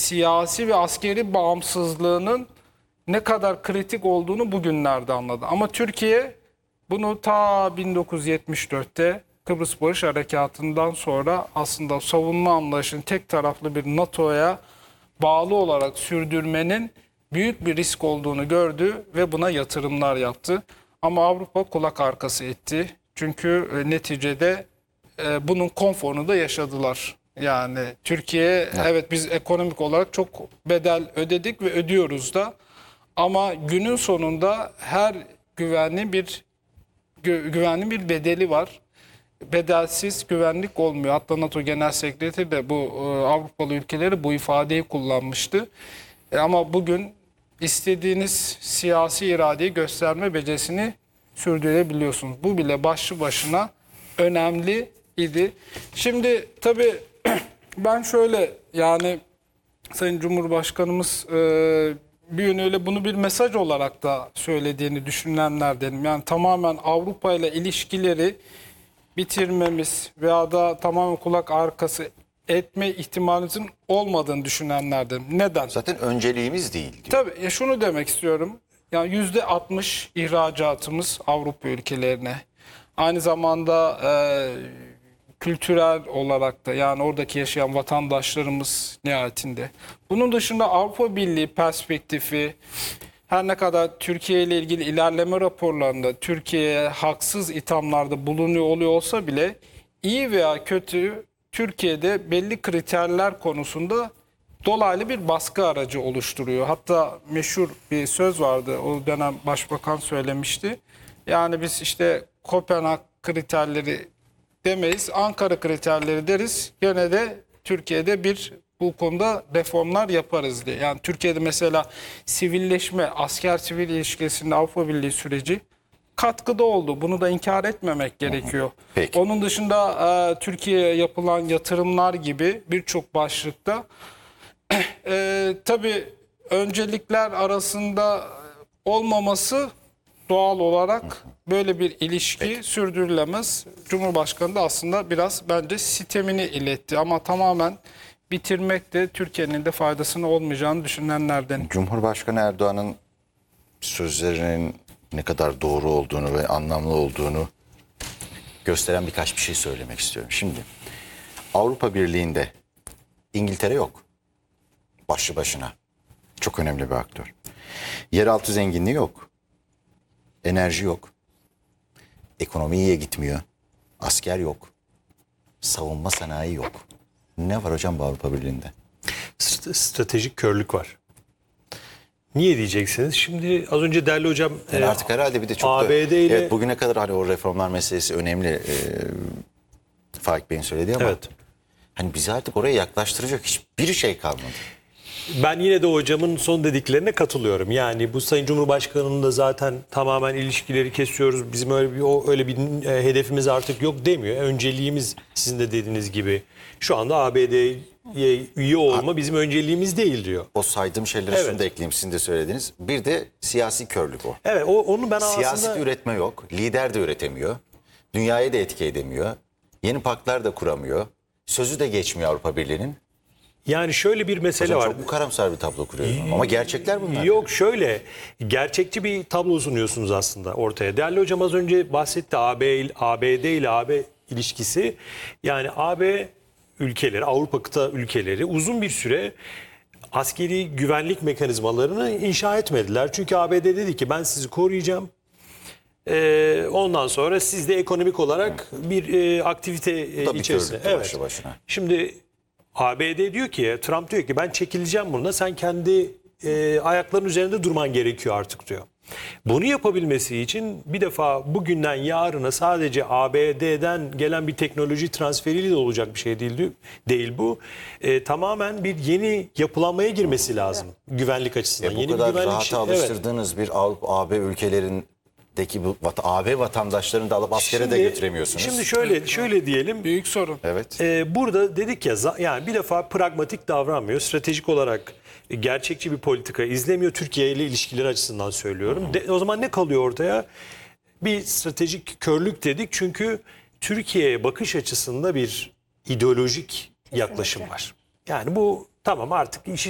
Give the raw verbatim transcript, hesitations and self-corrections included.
siyasi ve askeri bağımsızlığının ne kadar kritik olduğunu bugünlerde anladı. Ama Türkiye bunu ta bin dokuz yüz yetmiş dörtte Kıbrıs Barış Harekatı'ndan sonra aslında savunma anlayışının tek taraflı bir NATO'ya bağlı olarak sürdürmenin büyük bir risk olduğunu gördü ve buna yatırımlar yaptı. Ama Avrupa kulak arkası etti. Çünkü e, neticede e, bunun konforunu da yaşadılar. Yani Türkiye evet. evet biz ekonomik olarak çok bedel ödedik ve ödüyoruz da. Ama günün sonunda her güvenli bir gü, güvenli bir bedeli var. Bedelsiz güvenlik olmuyor. Hatta NATO Genel Sekreteri de bu e, Avrupalı ülkeleri bu ifadeyi kullanmıştı. E, ama bugün istediğiniz siyasi iradeyi gösterme becerisini sürdürebiliyorsunuz. Bu bile başlı başına önemli idi. Şimdi tabii ben şöyle yani Sayın Cumhurbaşkanımız e, bir yönüyle bunu bir mesaj olarak da söylediğini düşünenlerdenim. Yani tamamen Avrupa ile ilişkileri bitirmemiz veya da tamamen kulak arkası etme ihtimalimizin olmadığını düşünenlerdenim. Neden? Zaten önceliğimiz değil diyor. Tabii ya şunu demek istiyorum. Yani yüzde altmış ihracatımız Avrupa ülkelerine. Aynı zamanda e, kültürel olarak da yani oradaki yaşayan vatandaşlarımız nihayetinde. Bunun dışında Avrupa Birliği perspektifi her ne kadar Türkiye ile ilgili ilerleme raporlarında Türkiye'ye haksız ithamlarda bulunuyor oluyor olsa bile iyi veya kötü Türkiye'de belli kriterler konusunda dolaylı bir baskı aracı oluşturuyor. Hatta meşhur bir söz vardı. O dönem başbakan söylemişti. Yani biz işte Kopenhag kriterleri demeyiz, Ankara kriterleri deriz. Gene de Türkiye'de bir bu konuda reformlar yaparız diye. Yani Türkiye'de mesela sivilleşme, asker-sivil ilişkisinde Avrupa Birliği süreci katkıda oldu. Bunu da inkar etmemek gerekiyor. Peki. Onun dışında e, Türkiye'ye yapılan yatırımlar gibi birçok başlıkta e, tabii öncelikler arasında olmaması doğal olarak böyle bir ilişki Peki. sürdürülemez. Cumhurbaşkanı da aslında biraz bence sitemini iletti ama tamamen bitirmek de Türkiye'nin de faydasına olmayacağını düşünenlerden. Cumhurbaşkanı Erdoğan'ın sözlerinin ne kadar doğru olduğunu ve anlamlı olduğunu gösteren birkaç bir şey söylemek istiyorum. Şimdi Avrupa Birliği'nde İngiltere yok. Başlı başına. Çok önemli bir aktör. Yeraltı zenginliği yok. Enerji yok. Ekonomi iyiye gitmiyor. Asker yok. Savunma sanayi yok. Ne var hocam bu Avrupa Birliği'nde? Stratejik körlük var. Niye diyeceksiniz? Şimdi az önce değerli hocam yani artık herhalde bir de çok A B D da, ile evet, bugüne kadar hani o reformlar meselesi önemli. E, Faik Bey'in söylediği ama evet. hani bizi artık oraya yaklaştıracak hiçbir şey kalmadı. Ben yine de hocamın son dediklerine katılıyorum. Yani bu Sayın Cumhurbaşkanı'nın da zaten tamamen ilişkileri kesiyoruz. Bizim öyle bir o öyle bir e, hedefimiz artık yok demiyor. Önceliğimiz sizin de dediğiniz gibi şu anda A B D'ye üye olma bizim önceliğimiz değil diyor. O saydığım şeyleri Evet. şunu da ekleyeyim, sizin de söylediğiniz. Bir de siyasi körlük o. Evet, o, onu ben Siyaset aslında üretme yok. Lider de üretemiyor. Dünyaya da etki edemiyor. Yeni paktlar da kuramıyor. Sözü de geçmiyor Avrupa Birliği'nin. yani şöyle bir mesele Hocam var. çok bu karamsar bir tablo kuruyor. Ama gerçekler bunlar. Yok şöyle gerçekçi bir tablo sunuyorsunuz aslında ortaya. Değerli hocam az önce bahsetti A B, A B D ile A B ilişkisi. Yani A B ülkeleri, Avrupa kıta ülkeleri uzun bir süre askeri güvenlik mekanizmalarını inşa etmediler. Çünkü A B D dedi ki ben sizi koruyacağım. Ee, ondan sonra siz de ekonomik olarak bir e, aktivite e, Tabii içerisinde. körlüktü Evet. başlı başına. Şimdi A B D diyor ki, Trump diyor ki ben çekileceğim bununla, sen kendi e, ayaklarının üzerinde durman gerekiyor artık diyor. Bunu yapabilmesi için bir defa bugünden yarına sadece A B D'den gelen bir teknoloji transferiyle de olacak bir şey değil, değil bu. E, tamamen bir yeni yapılanmaya girmesi lazım güvenlik açısından. E bu yeni kadar bir güvenlik rahat şey- alıştırdığınız evet. bir Avrupa, A B ülkelerindeki bu A B vatandaşlarını da alıp askere Şimdi- de götüremiyorsunuz. Şimdi şöyle şöyle diyelim. Büyük sorun. Evet. Ee, burada dedik ya za- yani bir defa pragmatik davranmıyor. Stratejik olarak gerçekçi bir politika izlemiyor. Türkiye ile ilişkileri açısından söylüyorum. De, o zaman ne kalıyor ortaya? Bir stratejik körlük dedik. Çünkü Türkiye'ye bakış açısında bir ideolojik yaklaşım var. Yani bu tamam artık işi